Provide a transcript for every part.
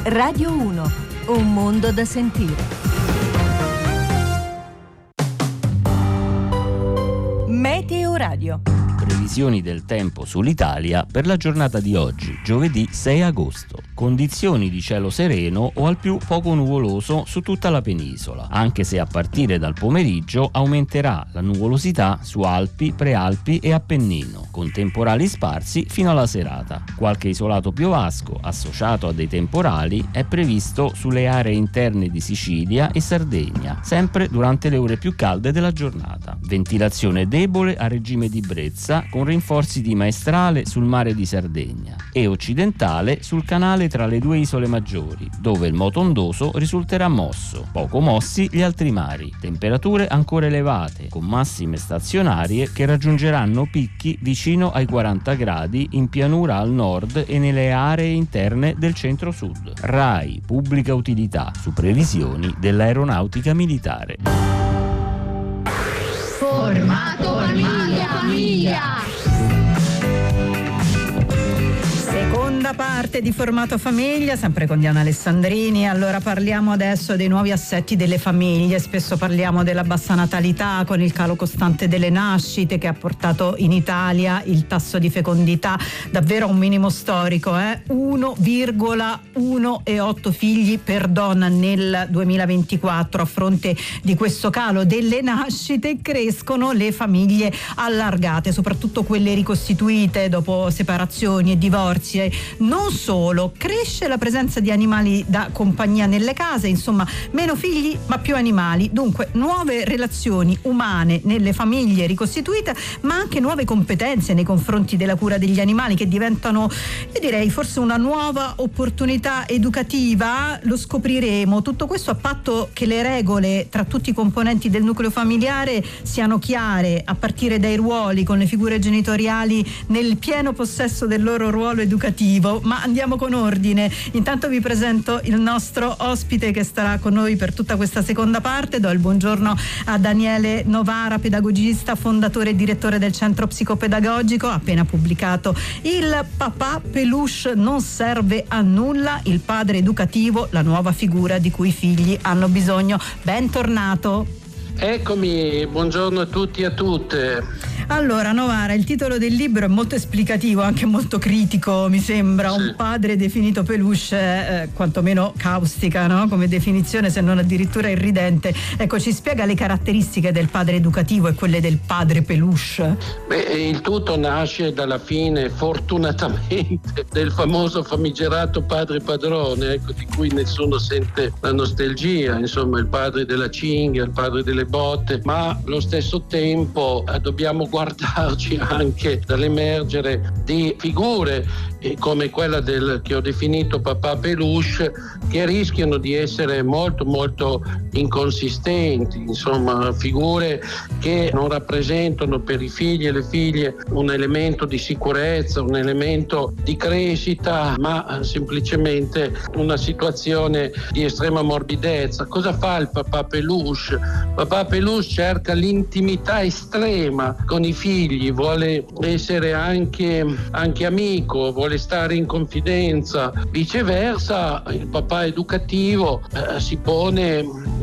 Radio 1, un mondo da sentire. Meteo Radio. Previsioni del tempo sull'Italia per la giornata di oggi, giovedì 6 agosto. Condizioni di cielo sereno o al più poco nuvoloso su tutta la penisola, anche se a partire dal pomeriggio aumenterà la nuvolosità su Alpi, Prealpi e Appennino, con temporali sparsi fino alla serata. Qualche isolato piovasco associato a dei temporali è previsto sulle aree interne di Sicilia e Sardegna, sempre durante le ore più calde della giornata. Ventilazione debole a regime di brezza, con rinforzi di maestrale sul mare di Sardegna e occidentale sul canale tra le due isole maggiori, dove il moto ondoso risulterà mosso. Poco mossi gli altri mari. Temperature ancora elevate, con massime stazionarie che raggiungeranno picchi vicino ai 40 gradi in pianura al nord e nelle aree interne del centro-sud. RAI Pubblica Utilità, su previsioni dell'Aeronautica Militare. Formato famiglia. Seconda parte di Formato Famiglia, sempre con Diana Alessandrini. Allora parliamo adesso dei nuovi assetti delle famiglie. Spesso parliamo della bassa natalità con il calo costante delle nascite che ha portato in Italia il tasso di fecondità davvero a un minimo storico, 1,18 figli per donna nel 2024. A fronte di questo calo delle nascite crescono le famiglie allargate, soprattutto quelle ricostituite dopo separazioni e divorzi. Non solo, cresce la presenza di animali da compagnia nelle case, insomma meno figli ma più animali, dunque nuove relazioni umane nelle famiglie ricostituite, ma anche nuove competenze nei confronti della cura degli animali che diventano, io direi, forse una nuova opportunità educativa. Lo scopriremo, tutto questo a patto che le regole tra tutti i componenti del nucleo familiare siano chiare, a partire dai ruoli, con le figure genitoriali nel pieno possesso del loro ruolo educativo. Ma andiamo con ordine. Intanto vi presento il nostro ospite che starà con noi per tutta questa seconda parte. Do il buongiorno a Daniele Novara, pedagogista, fondatore e direttore del Centro Psicopedagogico. Ha appena pubblicato Il papà peluche non serve a nulla, il padre educativo, la nuova figura di cui i figli hanno bisogno. Bentornato. Eccomi, buongiorno a tutti e a tutte. Allora Novara, il titolo del libro è molto esplicativo, anche molto critico, mi sembra. Sì. Un padre definito peluche, quantomeno caustica, no? Come definizione, se non addirittura irridente. Ecco, ci spiega le caratteristiche del padre educativo e quelle del padre peluche. Il tutto nasce dalla fine, fortunatamente, del famoso famigerato padre padrone, ecco, di cui nessuno sente la nostalgia, insomma il padre della cinghia, il padre delle botte, ma allo stesso tempo dobbiamo guardarci anche dall'emergere di figure come quella che ho definito papà peluche, che rischiano di essere molto molto inconsistenti, insomma figure che non rappresentano per i figli e le figlie un elemento di sicurezza, un elemento di crescita, ma semplicemente una situazione di estrema morbidezza. Cosa fa il papà peluche? Papà peluche cerca l'intimità estrema con i figli, vuole essere anche amico, vuole stare in confidenza. Viceversa, il papà educativo si pone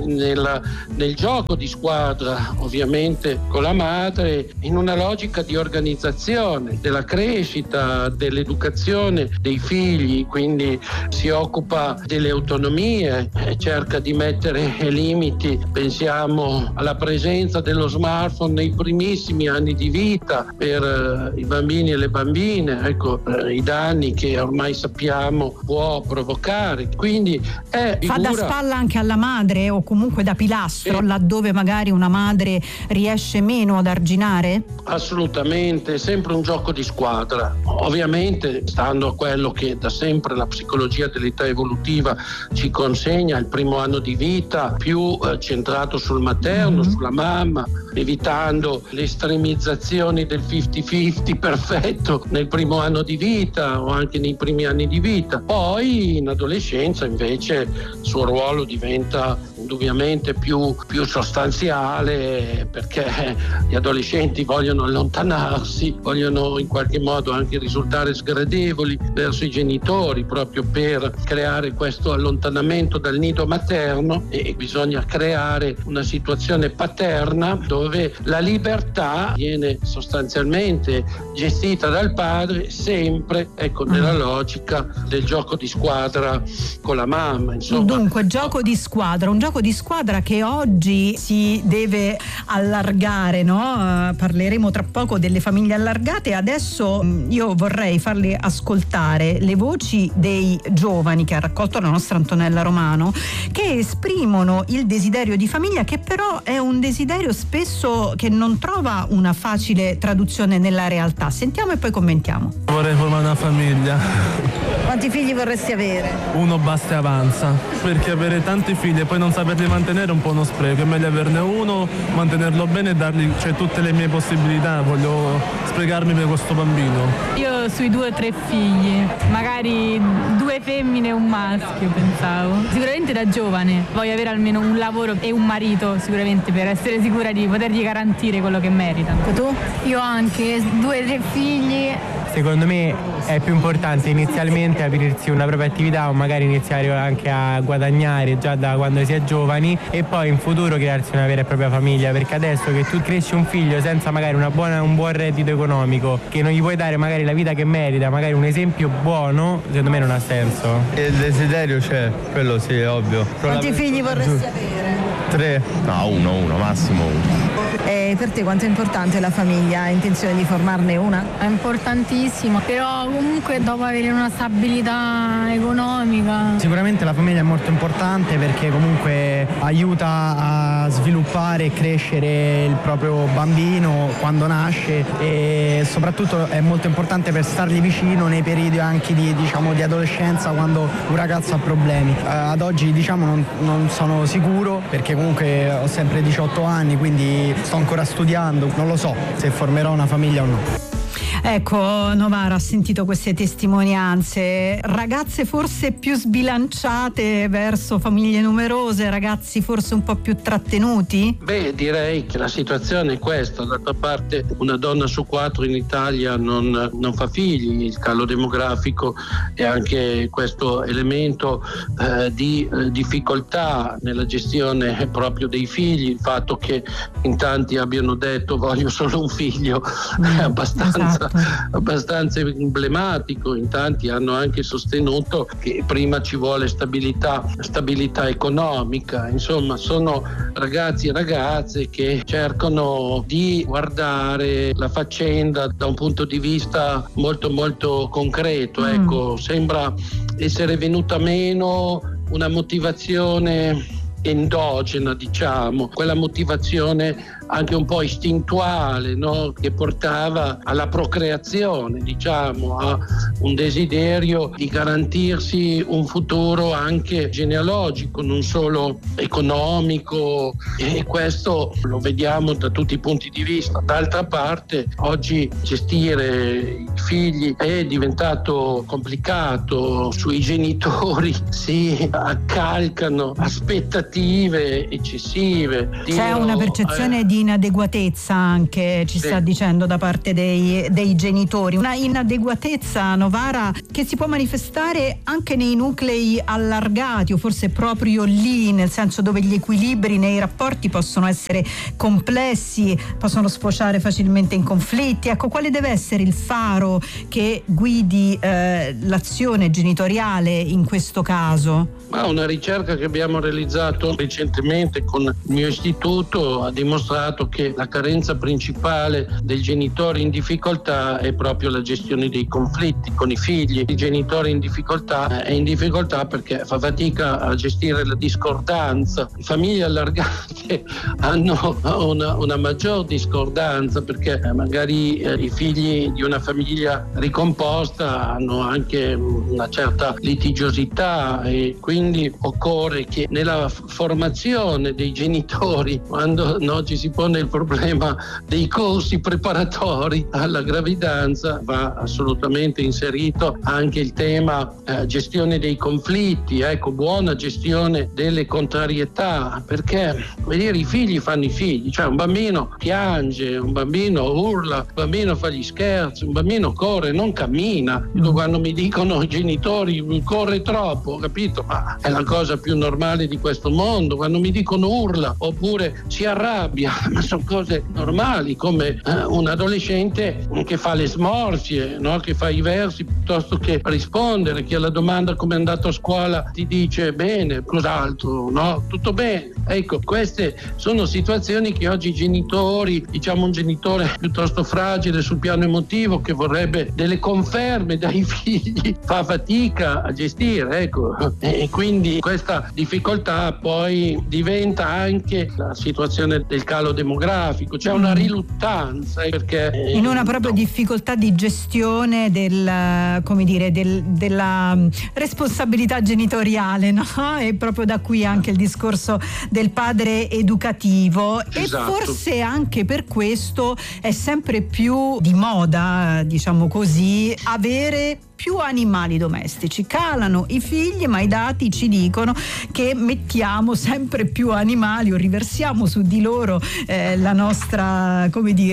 nel gioco di squadra, ovviamente con la madre, in una logica di organizzazione della crescita, dell'educazione dei figli, quindi si occupa delle autonomie, cerca di mettere limiti. Pensiamo alla presenza dello smartphone nei primissimi anni di vita per i bambini e le bambine, ecco, i danni che ormai sappiamo può provocare. Quindi fa da spalla anche alla madre, o comunque da pilastro, laddove magari una madre riesce meno ad arginare? Assolutamente, è sempre un gioco di squadra, ovviamente stando a quello che da sempre la psicologia dell'età evolutiva ci consegna. Il primo anno di vita più centrato sul materno, sulla mamma, evitando le estremizzazioni del 50-50 perfetto nel primo anno di vita o anche nei primi anni di vita. Poi in adolescenza invece il suo ruolo diventa indubbiamente più sostanziale, perché gli adolescenti vogliono allontanarsi, vogliono in qualche modo anche risultare sgradevoli verso i genitori, proprio per creare questo allontanamento dal nido materno, e bisogna creare una situazione paterna dove la libertà viene sostanzialmente gestita dal padre, sempre nella logica del gioco di squadra con la mamma, insomma. Dunque, gioco di squadra, un gioco di squadra che oggi si deve allargare, no? Parleremo tra poco delle famiglie allargate. Adesso io vorrei farle ascoltare le voci dei giovani che ha raccolto la nostra Antonella Romano, che esprimono il desiderio di famiglia, che però è un desiderio spesso che non trova una facile traduzione nella realtà. Sentiamo e poi commentiamo. Vorrei formare una famiglia. Quanti figli vorresti avere? Uno basta e avanza, perché avere tanti figli e poi non saperli mantenere è un po' uno spreco. È meglio averne uno, mantenerlo bene e dargli tutte le mie possibilità. Voglio sprecarmi per questo bambino. Io sui 2 o 3 figli, magari 2 femmine e un maschio, pensavo. Sicuramente da giovane voglio avere almeno un lavoro e un marito, sicuramente, per essere sicura di potergli garantire quello che meritano. E tu? Io anche 2 o 3 figli. Secondo me è più importante inizialmente aprirsi una propria attività, o magari iniziare anche a guadagnare già da quando si è giovani, e poi in futuro crearsi una vera e propria famiglia, perché adesso che tu cresci un figlio senza magari un buon reddito economico, che non gli puoi dare magari la vita che merita, magari un esempio buono, secondo me non ha senso. Il desiderio c'è, quello sì, è ovvio. Quanti figli vorresti avere? 3? No, uno, massimo 1. E per te quanto è importante la famiglia? Hai intenzione di formarne una? È importantissimo, però comunque dopo avere una stabilità economica. Sicuramente la famiglia è molto importante, perché comunque aiuta a sviluppare e crescere il proprio bambino quando nasce, e soprattutto è molto importante per stargli vicino nei periodi anche di adolescenza, quando un ragazzo ha problemi. Ad oggi non sono sicuro, perché comunque ho sempre 18 anni, quindi sto ancora studiando, non lo so se formerò una famiglia o no. Ecco, Novara ha sentito queste testimonianze, ragazze forse più sbilanciate verso famiglie numerose, ragazzi forse un po' più trattenuti? Beh, direi che la situazione è questa. D'altra parte una donna su 4 in Italia non fa figli, il calo demografico e anche questo elemento di difficoltà nella gestione proprio dei figli, il fatto che in tanti abbiano detto voglio solo un figlio è abbastanza emblematico. In tanti hanno anche sostenuto che prima ci vuole stabilità economica. Insomma, sono ragazzi e ragazze che cercano di guardare la faccenda da un punto di vista molto molto concreto. Ecco, sembra essere venuta meno una motivazione endogena, quella motivazione anche un po' istintuale, no? Che portava alla procreazione, a un desiderio di garantirsi un futuro anche genealogico, non solo economico, e questo lo vediamo da tutti i punti di vista. D'altra parte oggi gestire i figli è diventato complicato, sui genitori si accalcano aspettative eccessive. C'è una percezione di inadeguatezza anche, ci sta dicendo, da parte dei genitori, una inadeguatezza, Novara, che si può manifestare anche nei nuclei allargati, o forse proprio lì, nel senso dove gli equilibri nei rapporti possono essere complessi, possono sfociare facilmente in conflitti. Ecco, quale deve essere il faro che guidi l'azione genitoriale in questo caso? Una ricerca che abbiamo realizzato recentemente con il mio istituto ha dimostrato che la carenza principale dei genitori in difficoltà è proprio la gestione dei conflitti con i figli. Il genitore in difficoltà è in difficoltà perché fa fatica a gestire la discordanza. Le famiglie allargate hanno una maggior discordanza, perché magari i figli di una famiglia ricomposta hanno anche una certa litigiosità, e quindi occorre che nella formazione dei genitori, quando ci si pone il problema dei corsi preparatori alla gravidanza, va assolutamente inserito anche il tema gestione dei conflitti, buona gestione delle contrarietà, perché i figli fanno i figli, cioè un bambino piange, un bambino urla, un bambino fa gli scherzi, un bambino corre, non cammina. Quando mi dicono i genitori corre troppo, capito? Ma è la cosa più normale di questo mondo. Quando mi dicono urla oppure si arrabbia, ma sono cose normali, come un adolescente che fa le smorfie, no? Che fa i versi piuttosto che rispondere, che alla domanda come è andato a scuola ti dice bene, cos'altro, no? Tutto bene. Ecco, queste sono situazioni che oggi i genitori, diciamo un genitore piuttosto fragile sul piano emotivo che vorrebbe delle conferme dai figli, fa fatica a gestire, ecco. E quindi questa difficoltà poi diventa anche la situazione del calo demografico, c'è una riluttanza perché in una propria difficoltà di gestione della responsabilità genitoriale, no? E proprio da qui anche il discorso del padre educativo. Esatto. E forse anche per questo è sempre più di moda, diciamo così, avere più animali domestici. Calano i figli, ma i dati ci dicono che mettiamo sempre più animali o riversiamo su di loro la nostra,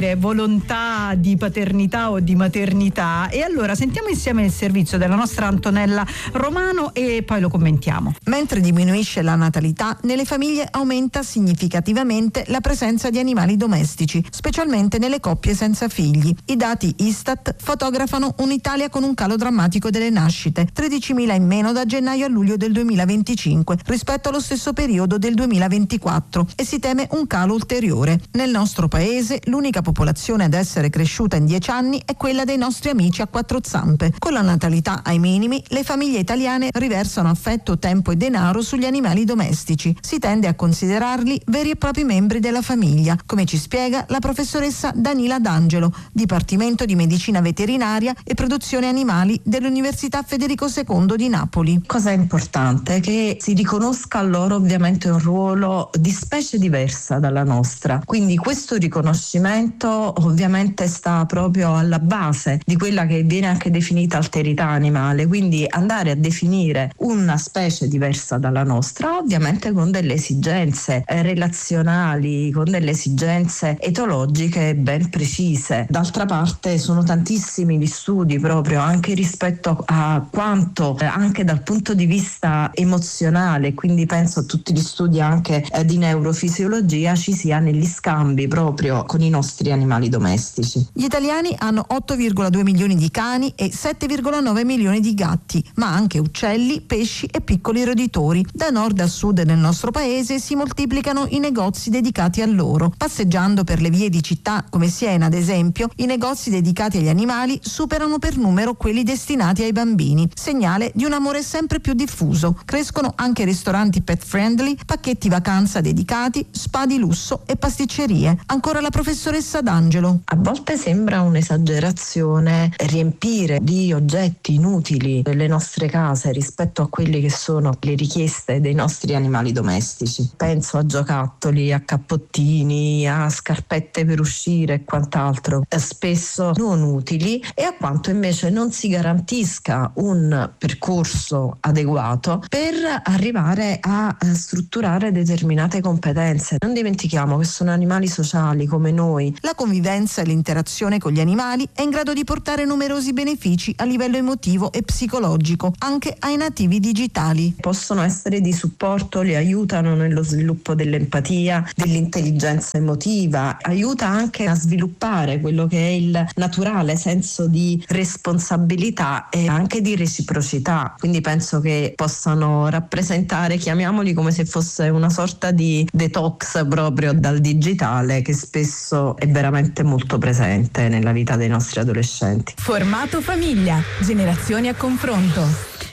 volontà di paternità o di maternità. E allora sentiamo insieme il servizio della nostra Antonella Romano e poi lo commentiamo. Mentre diminuisce la natalità, nelle famiglie aumenta significativamente la presenza di animali domestici, specialmente nelle coppie senza figli. I dati Istat fotografano un'Italia con un calo drammatico delle nascite, 13.000 in meno da gennaio a luglio del 2025 rispetto allo stesso periodo del 2024 e si teme un calo ulteriore. Nel nostro paese l'unica popolazione ad essere cresciuta in 10 anni è quella dei nostri amici a quattro zampe. Con la natalità ai minimi, le famiglie italiane riversano affetto, tempo e denaro sugli animali domestici. Si tende a considerarli veri e propri membri della famiglia, come ci spiega la professoressa Danila D'Angelo, Dipartimento di Medicina Veterinaria e Produzione Animali dell'Università Federico II di Napoli. Cosa è importante? Che si riconosca loro ovviamente un ruolo di specie diversa dalla nostra, quindi questo riconoscimento ovviamente sta proprio alla base di quella che viene anche definita alterità animale, quindi andare a definire una specie diversa dalla nostra, ovviamente con delle esigenze relazionali, con delle esigenze etologiche ben precise. D'altra parte sono tantissimi gli studi proprio anche rispetto a quanto anche dal punto di vista emozionale, quindi penso a tutti gli studi anche di neurofisiologia, ci sia negli scambi proprio con i nostri animali domestici. Gli italiani hanno 8,2 milioni di cani e 7,9 milioni di gatti, ma anche uccelli, pesci e piccoli roditori. Da nord a sud nel nostro paese si moltiplicano i negozi dedicati a loro. Passeggiando per le vie di città come Siena, ad esempio, i negozi dedicati agli animali superano per numero quelli destinati ai bambini, segnale di un amore sempre più diffuso. Crescono anche ristoranti pet friendly, pacchetti vacanza dedicati, spa di lusso e pasticcerie. Ancora la professoressa D'Angelo. A volte sembra un'esagerazione riempire di oggetti inutili le nostre case rispetto a quelle che sono le richieste dei nostri animali domestici. Penso a giocattoli, a cappottini, a scarpette per uscire e quant'altro, spesso non utili, e a quanto invece non si garantisca un percorso adeguato per arrivare a strutturare determinate competenze. Non dimentichiamo che sono animali sociali come noi. La convivenza e l'interazione con gli animali è in grado di portare numerosi benefici a livello emotivo e psicologico, anche ai nativi digitali. Possono essere di supporto, li aiutano nello sviluppo dell'empatia, dell'intelligenza emotiva, aiuta anche a sviluppare quello che è il naturale senso di responsabilità e anche di reciprocità. Quindi penso che possano rappresentare, chiamiamoli come se fosse una sorta di detox proprio dal digitale, che spesso è veramente molto presente nella vita dei nostri adolescenti. Formato famiglia, generazioni a confronto.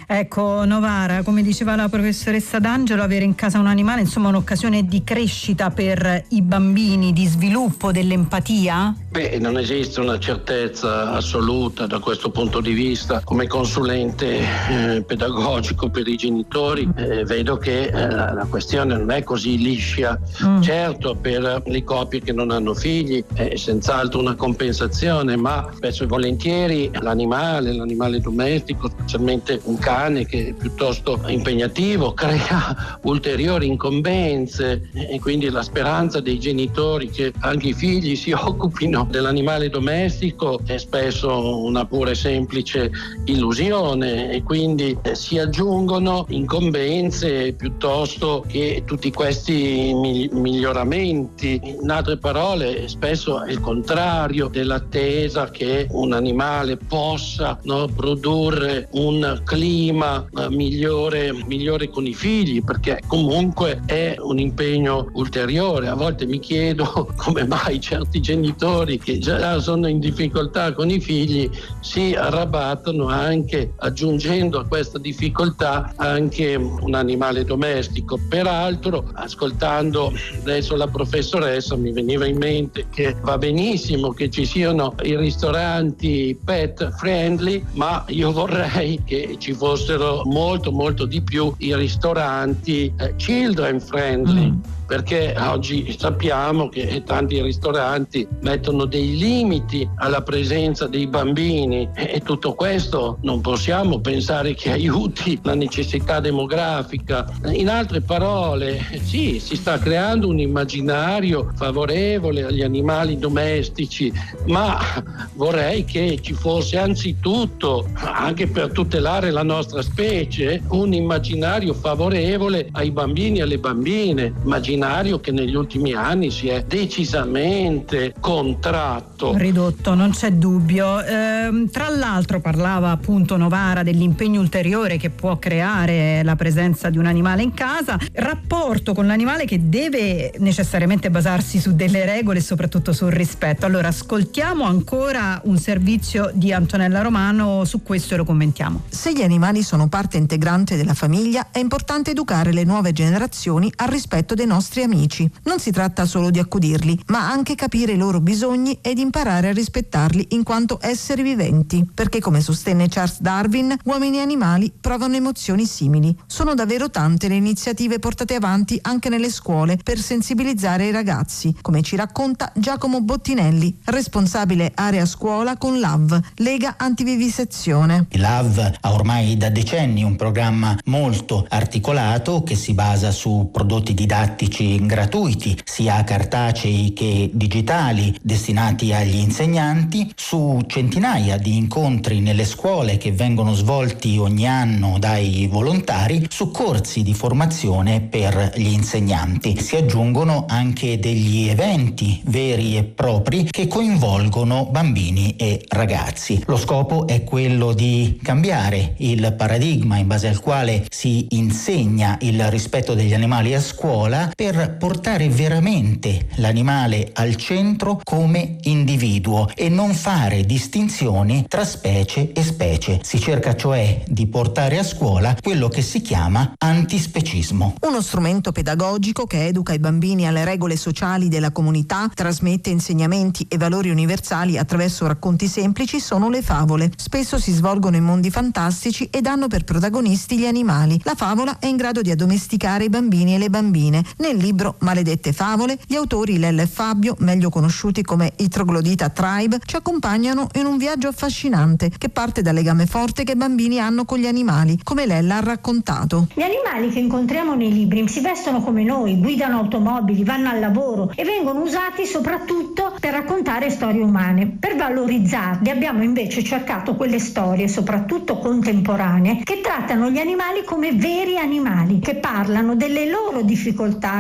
Ecco Novara, come diceva la professoressa D'Angelo, avere in casa un animale insomma un'occasione di crescita per i bambini, di sviluppo dell'empatia? Non esiste una certezza assoluta da questo punto di vista. Come consulente pedagogico per i genitori vedo che la questione non è così liscia. Certo, per le coppie che non hanno figli è senz'altro una compensazione, ma spesso e volentieri l'animale domestico, specialmente un cane che è piuttosto impegnativo, crea ulteriori incombenze, e quindi la speranza dei genitori che anche i figli si occupino dell'animale domestico è spesso una pura e semplice illusione, e quindi si aggiungono incombenze piuttosto che tutti questi miglioramenti. In altre parole, spesso è il contrario dell'attesa che un animale possa produrre un clima migliore con i figli, perché comunque è un impegno ulteriore. A volte mi chiedo come mai certi genitori che già sono in difficoltà con i figli si arrabattano anche aggiungendo a questa difficoltà anche un animale domestico. Peraltro, ascoltando adesso la professoressa, mi veniva in mente che va benissimo che ci siano i ristoranti pet friendly, ma io vorrei che ci fossero molto di più i ristoranti children friendly. Perché oggi sappiamo che tanti ristoranti mettono dei limiti alla presenza dei bambini, e tutto questo non possiamo pensare che aiuti la necessità demografica. In altre parole, sì, si sta creando un immaginario favorevole agli animali domestici, ma vorrei che ci fosse anzitutto, anche per tutelare la nostra specie, un immaginario favorevole ai bambini e alle bambine. Che negli ultimi anni si è decisamente contratto. Ridotto, non c'è dubbio. Tra l'altro parlava appunto Novara dell'impegno ulteriore che può creare la presenza di un animale in casa, rapporto con l'animale che deve necessariamente basarsi su delle regole e soprattutto sul rispetto. Allora ascoltiamo ancora un servizio di Antonella Romano su questo e lo commentiamo. Se gli animali sono parte integrante della famiglia, è importante educare le nuove generazioni al rispetto dei nostri amici. Non si tratta solo di accudirli, ma anche capire i loro bisogni ed imparare a rispettarli in quanto esseri viventi, perché come sostenne Charles Darwin, uomini e animali provano emozioni simili. Sono davvero tante le iniziative portate avanti anche nelle scuole per sensibilizzare i ragazzi, come ci racconta Giacomo Bottinelli, responsabile area scuola con LAV, Lega Antivivisezione. LAV ha ormai da decenni un programma molto articolato che si basa su prodotti didattici gratuiti, sia cartacei che digitali, destinati agli insegnanti, su centinaia di incontri nelle scuole che vengono svolti ogni anno dai volontari, su corsi di formazione per gli insegnanti. Si aggiungono anche degli eventi veri e propri che coinvolgono bambini e ragazzi. Lo scopo è quello di cambiare il paradigma in base al quale si insegna il rispetto degli animali a scuola, per portare veramente l'animale al centro come individuo e non fare distinzioni tra specie e specie. Si cerca cioè di portare a scuola quello che si chiama antispecismo. Uno strumento pedagogico che educa i bambini alle regole sociali della comunità, trasmette insegnamenti e valori universali attraverso racconti semplici sono le favole. Spesso si svolgono in mondi fantastici ed hanno per protagonisti gli animali. La favola è in grado di addomesticare i bambini e le bambine. Nel libro Maledette favole, gli autori Lella e Fabio, meglio conosciuti come i Troglodita Tribe, ci accompagnano in un viaggio affascinante che parte dal legame forte che i bambini hanno con gli animali, come Lella ha raccontato. Gli animali che incontriamo nei libri si vestono come noi, guidano automobili, vanno al lavoro e vengono usati soprattutto per raccontare storie umane. Per valorizzarli abbiamo invece cercato quelle storie, soprattutto contemporanee, che trattano gli animali come veri animali, che parlano delle loro difficoltà,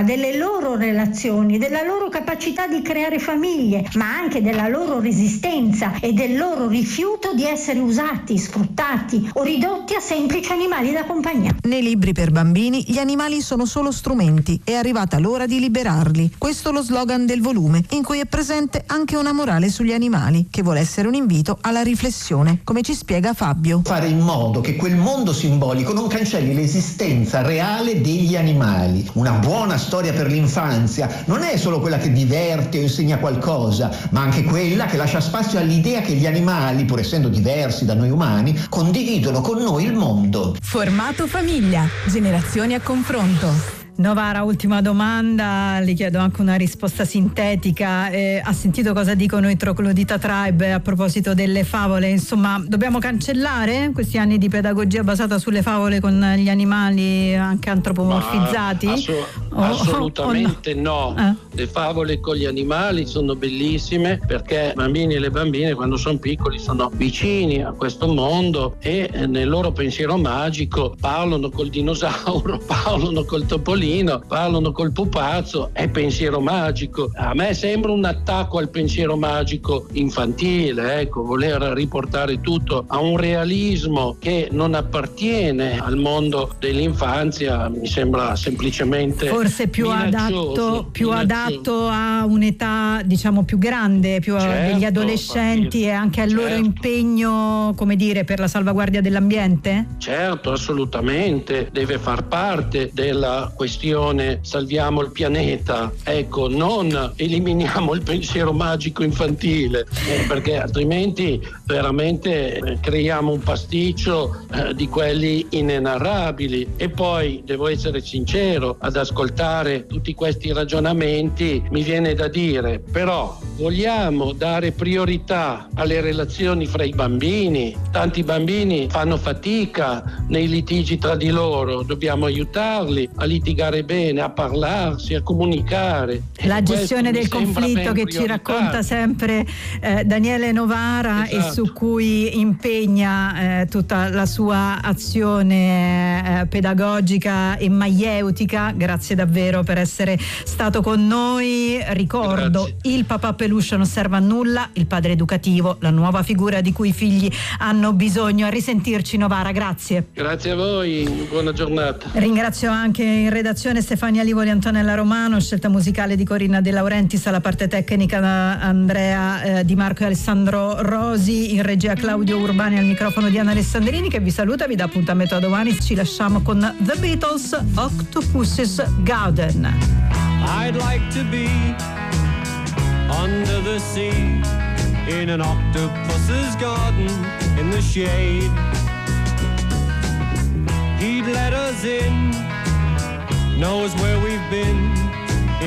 delle loro relazioni, della loro capacità di creare famiglie, ma anche della loro resistenza e del loro rifiuto di essere usati, sfruttati o ridotti a semplici animali da compagnia. Nei libri per bambini gli animali sono solo strumenti, è arrivata l'ora di liberarli. Questo è lo slogan del volume, in cui è presente anche una morale sugli animali, che vuole essere un invito alla riflessione, come ci spiega Fabio. Fare in modo che quel mondo simbolico non cancelli l'esistenza reale degli animali. Una buona storia per l'infanzia non è solo quella che diverte o insegna qualcosa, ma anche quella che lascia spazio all'idea che gli animali, pur essendo diversi da noi umani, condividono con noi il mondo. Formato famiglia, generazioni a confronto. Novara, ultima domanda, le chiedo anche una risposta sintetica. Ha sentito cosa dicono i Troglodyta Tribe a proposito delle favole? Insomma, dobbiamo cancellare questi anni di pedagogia basata sulle favole con gli animali anche antropomorfizzati? Assolutamente no. Le favole con gli animali sono bellissime, perché i bambini e le bambine quando sono piccoli sono vicini a questo mondo e nel loro pensiero magico parlano col dinosauro, parlano col topolino, parlano col pupazzo. È pensiero magico. A me sembra un attacco al pensiero magico infantile, ecco, voler riportare tutto a un realismo che non appartiene al mondo dell'infanzia mi sembra semplicemente forse più adatto a un'età, diciamo, più grande, più degli adolescenti e anche al loro impegno, come dire, per la salvaguardia dell'ambiente? Certo, assolutamente, deve far parte della questione salviamo il pianeta, ecco, non eliminiamo il pensiero magico infantile, perché altrimenti veramente creiamo un pasticcio di quelli inenarrabili. E poi devo essere sincero, ad ascoltare tutti questi ragionamenti mi viene da dire, però vogliamo dare priorità alle relazioni fra i bambini? Tanti bambini fanno fatica nei litigi tra di loro, dobbiamo aiutarli a litigare bene, a parlarsi, a comunicare. La gestione del conflitto che ci racconta sempre Daniele Novara, esatto, e su cui impegna tutta la sua azione pedagogica e maieutica. Grazie davvero per essere stato con noi. Ricordo, grazie. Il papà peluche non serve a nulla, il padre educativo, la nuova figura di cui i figli hanno bisogno. A risentirci, Novara, grazie. Grazie a voi, buona giornata. Ringrazio anche in redazione Stefania Livoli e Antonella Romano, scelta musicale di Corinna De Laurentiis, alla parte tecnica Andrea Di Marco e Alessandro Rosi, in regia Claudio Urbani, al microfono di Anna Alessandrini, che vi saluta, vi dà appuntamento a domani. Ci lasciamo con The Beatles, Octopus's Garden. I'd like to be under the sea, in an octopus's garden, in the shade. He'd let us in, knows where we